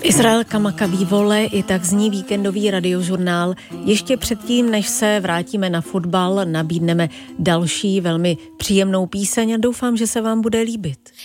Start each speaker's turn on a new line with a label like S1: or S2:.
S1: Izraelka Maccabi Vole, i tak zní víkendový radiožurnál. Ještě předtím, než se vrátíme na fotbal, nabídneme další velmi příjemnou píseň a doufám, že se vám bude líbit.